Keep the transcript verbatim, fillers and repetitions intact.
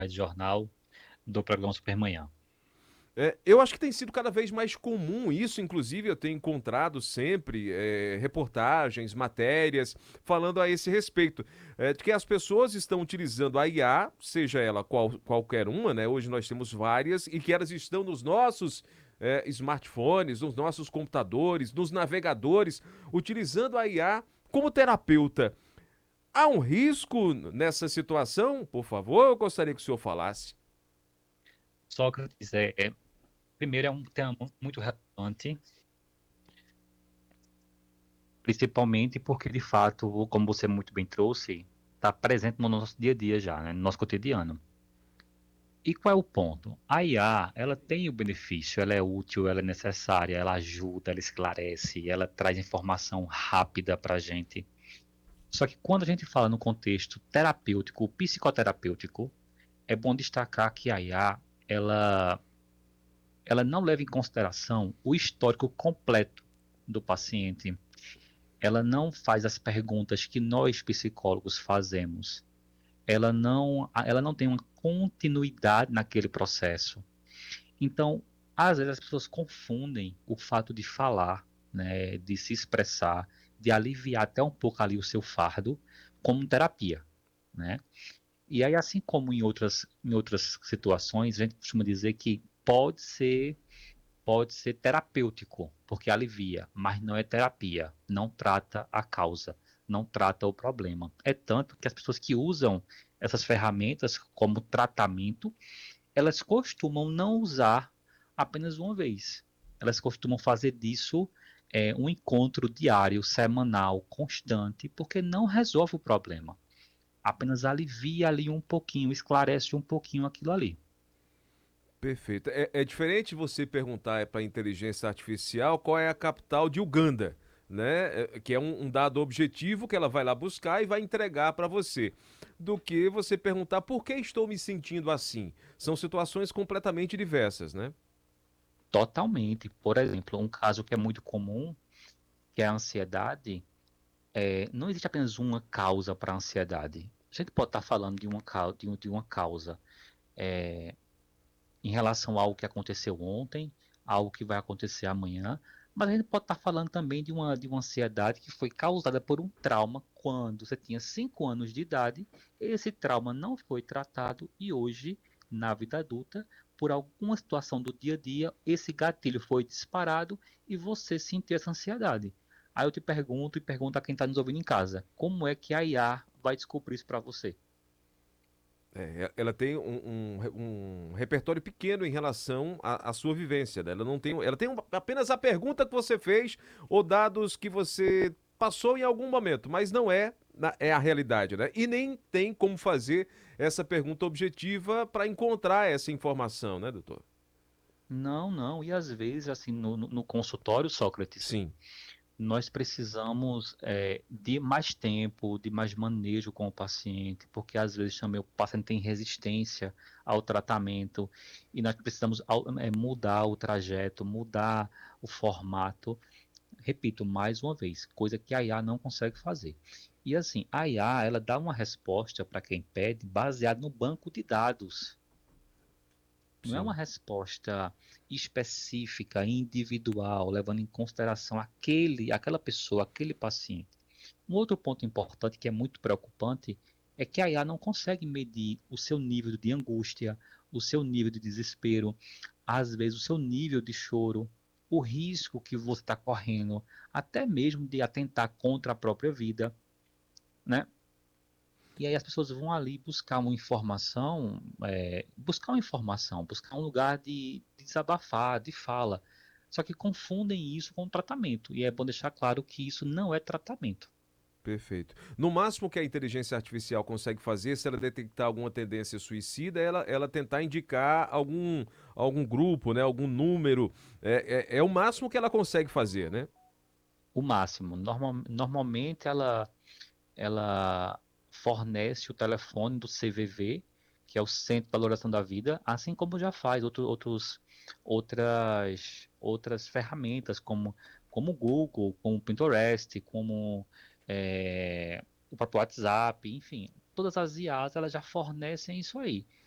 Rádio Jornal, do programa Supermanhã. É, eu acho que tem sido cada vez mais comum isso, inclusive eu tenho encontrado sempre é, reportagens, matérias falando a esse respeito, é, de que as pessoas estão utilizando a I A, seja ela qual, qualquer uma, né? Hoje nós temos várias, e que elas estão nos nossos é, smartphones, nos nossos computadores, nos navegadores, utilizando a I A como terapeuta. Há um risco nessa situação? Por favor, eu gostaria que o senhor falasse. Sócrates, é, é- primeiro, é um tema muito relevante, principalmente porque, de fato, como você muito bem trouxe, está presente no nosso dia a dia já, né, no nosso cotidiano. E qual é o ponto? A I A, ela tem o benefício, ela é útil, ela é necessária, ela ajuda, ela esclarece, ela traz informação rápida para a gente. Só que quando a gente fala no contexto terapêutico, psicoterapêutico, é bom destacar que a I A, ela, ela não leva em consideração o histórico completo do paciente. Ela não faz as perguntas que nós psicólogos fazemos. Ela não, ela não tem uma continuidade naquele processo. Então, às vezes as pessoas confundem o fato de falar, né, de se expressar, de aliviar até um pouco ali o seu fardo, como terapia, né? E aí, assim como em outras, em outras situações, a gente costuma dizer que pode ser, pode ser terapêutico, porque alivia, mas não é terapia, não trata a causa, não trata o problema. É tanto que as pessoas que usam essas ferramentas como tratamento, elas costumam não usar apenas uma vez. Elas costumam fazer disso é, um encontro diário, semanal, constante, porque não resolve o problema. Apenas alivia ali um pouquinho, esclarece um pouquinho aquilo ali. Perfeito. É, é diferente você perguntar para a inteligência artificial qual é a capital de Uganda, né? É, que é um, um dado objetivo que ela vai lá buscar e vai entregar para você, do que você perguntar por que estou me sentindo assim. São situações completamente diversas, né? Totalmente. Por exemplo, um caso que é muito comum, que é a ansiedade, é, não existe apenas uma causa para a ansiedade. A gente pode estar falando de uma, cau- de um- de uma causa em relação a algo que aconteceu ontem, algo que vai acontecer amanhã, mas a gente pode estar falando também de uma, de uma ansiedade que foi causada por um trauma quando você tinha cinco anos de idade, esse trauma não foi tratado e hoje, na vida adulta, por alguma situação do dia a dia, esse gatilho foi disparado e você sentiu essa ansiedade. Aí eu te pergunto e pergunto a quem está nos ouvindo em casa, como é que a I A vai descobrir isso para você? É, ela tem um, um- um repertório pequeno em relação à, à sua vivência, né? Ela não tem, ela tem um- apenas a pergunta que você fez ou dados que você passou em algum momento, mas não é, na- é a realidade, né? E nem tem como fazer essa pergunta objetiva para encontrar essa informação, né, doutor? Não, não, e às vezes, assim, no, no no consultório, Sócrates, Sim, nós precisamos é, de mais tempo, de mais manejo com o paciente, porque às vezes também o paciente tem resistência ao tratamento e nós precisamos au- é, mudar o trajeto, mudar o formato. Repito mais uma vez, coisa que a I A não consegue fazer. E assim, a I A ela dá uma resposta para quem pede baseado no banco de dados. Não é uma sim. resposta específica, individual, levando em consideração aquele, aquela pessoa, aquele paciente. Um outro ponto importante que é muito preocupante é que a I A não consegue medir o seu nível de angústia, o seu nível de desespero, às vezes o seu nível de choro, o risco que você está correndo, até mesmo de atentar contra a própria vida, né? E aí as pessoas vão ali buscar uma informação, é, buscar uma informação, buscar um lugar de, de desabafar, de fala. Só que confundem isso com tratamento. E é bom deixar claro que isso não é tratamento. Perfeito. No máximo que a inteligência artificial consegue fazer, se ela detectar alguma tendência suicida, ela, ela tentar indicar algum, algum grupo, né, algum número. É, é, é o máximo que ela consegue fazer, né? O máximo. Normal, normalmente ela, ela fornece o telefone do C V V, que é o Centro de Valoração da Vida, assim como já faz outro, outros, outras, outras ferramentas, como, como o Google, como o Pinterest, como é, o próprio WhatsApp, enfim. Todas as I As elas já fornecem isso aí.